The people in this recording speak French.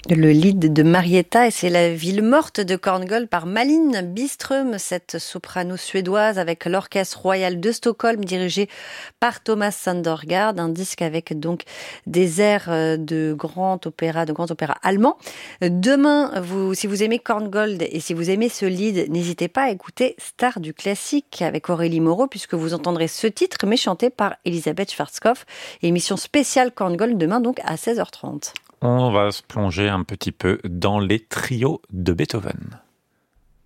Le lead de Marietta, et c'est la ville morte de Korngold par Malin Byström, cette soprano suédoise avec l'Orchestre Royal de Stockholm dirigé par Thomas Sandergaard, un disque avec donc des airs de grands opéras allemands. Demain, si vous aimez Korngold et si vous aimez ce lead, n'hésitez pas à écouter Star du classique avec Aurélie Moreau, puisque vous entendrez ce titre mais chanté par Elisabeth Schwarzkopf. Émission spéciale Korngold demain donc à 16h30. On va se plonger un petit peu dans les trios de Beethoven.